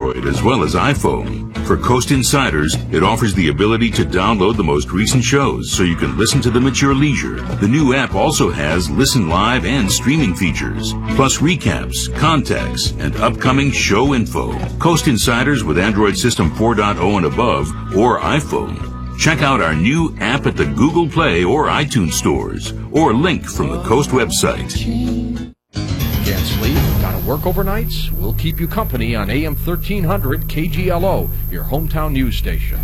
Android as well as iPhone. For Coast Insiders, it offers the ability to download the most recent shows so you can listen to them at your leisure. The new app also has listen live and streaming features, plus recaps, contacts, and upcoming show info. Coast Insiders with Android System 4.0 and above or iPhone. Check out our new app at the Google Play or iTunes stores, or link from the Coast website. Can't sleep? Gotta work overnights? We'll keep you company on AM 1300 KGLO, your hometown news station.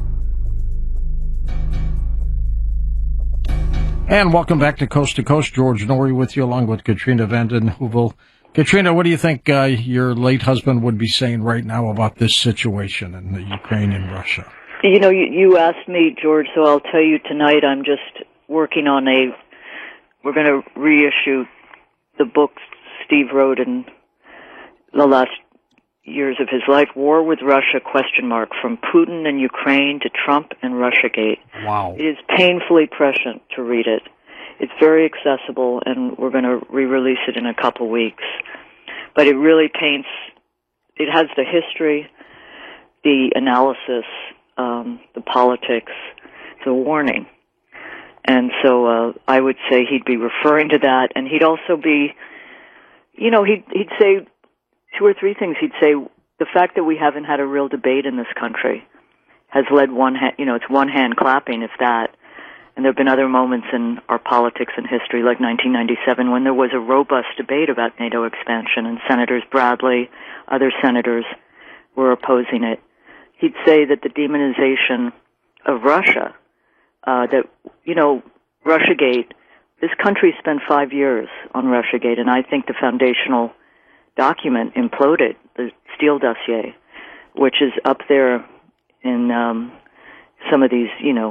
And welcome back to Coast. George Norrie with you, along with Katrina Vanden Heuvel. Katrina, what do you think your late husband would be saying right now about this situation in the Ukraine and Russia? You know, you asked me, George, so I'll tell you tonight I'm just working on we're going to reissue the book Steve wrote in the last years of his life, War with Russia, ? From Putin and Ukraine to Trump and Russiagate. Wow. It is painfully prescient to read it. It's very accessible, and we're going to re-release it in a couple weeks. But it really paints, it has the history, the analysis, the politics, the warning. And so I would say he'd be referring to that, and he'd also be, you know, he'd say two or three things. He'd say the fact that we haven't had a real debate in this country has led it's one hand clapping, if that. And there have been other moments in our politics and history, like 1997, when there was a robust debate about NATO expansion, and Senators Bradley, other senators were opposing it. He'd say that the demonization of Russia, Russiagate, this country spent 5 years on Russiagate, and I think the foundational document imploded, the Steele dossier, which is up there in some of these,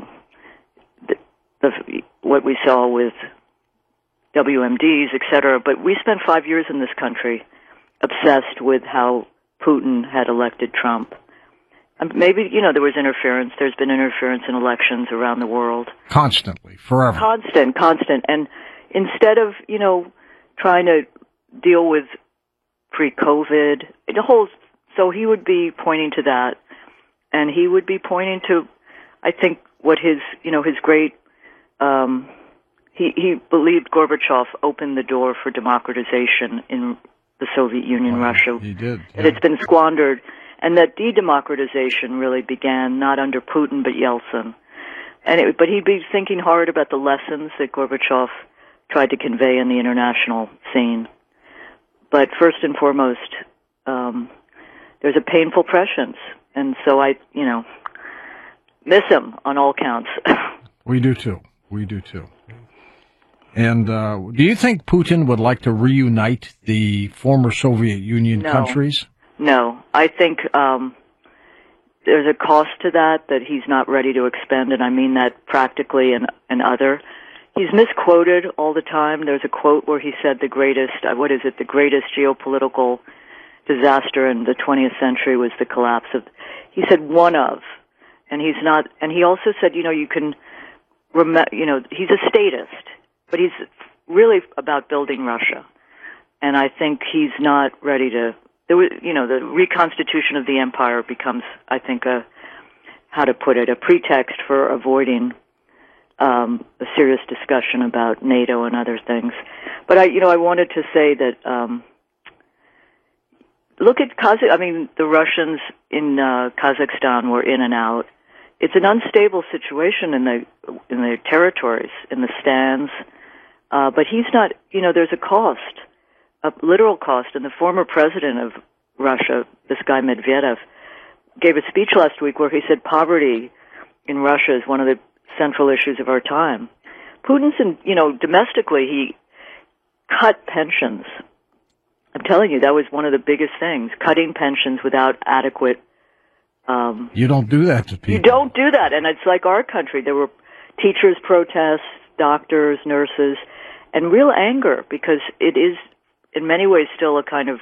what we saw with WMDs, et cetera. But we spent 5 years in this country obsessed with how Putin had elected Trump. Maybe, there was interference. There's been interference in elections around the world. Constantly, forever. Constant. And instead of, trying to deal with pre-COVID, so he would be pointing to that. And he would be pointing to, I think, what his great, he believed Gorbachev opened the door for democratization in the Soviet Union, Russia. He did. And it's been squandered. And that de-democratization really began not under Putin but Yeltsin. But he'd be thinking hard about the lessons that Gorbachev tried to convey in the international scene. But first and foremost, there's a painful prescience. And so I, miss him on all counts. We do too. And do you think Putin would like to reunite the former Soviet Union countries? No. I think there's a cost to that he's not ready to expend, and I mean that practically and other. He's misquoted all the time. There's a quote where he said the greatest geopolitical disaster in the 20th century was the collapse of, he said one of, and he's not, and he also said, you can he's a statist, but he's really about building Russia. And I think he's not ready to, the reconstitution of the empire becomes, I think, a pretext for avoiding a serious discussion about NATO and other things. But I wanted to say that, look at the Russians in Kazakhstan were in and out. It's an unstable situation in the territories, in the stands. But he's not, there's a cost, a literal cost. And the former president of Russia, this guy Medvedev, gave a speech last week where he said poverty in Russia is one of the central issues of our time. Putin's, domestically, he cut pensions. I'm telling you, that was one of the biggest things, cutting pensions without adequate. You don't do that to people. You don't do that. And it's like our country. There were teachers' protests, doctors, nurses, and real anger because it is, in many ways, still a kind of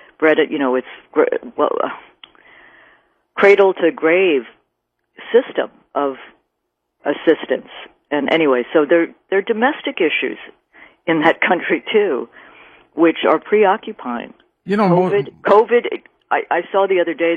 cradle to grave system of assistance. And anyway, so there are domestic issues in that country too, which are preoccupying. COVID. I saw the other day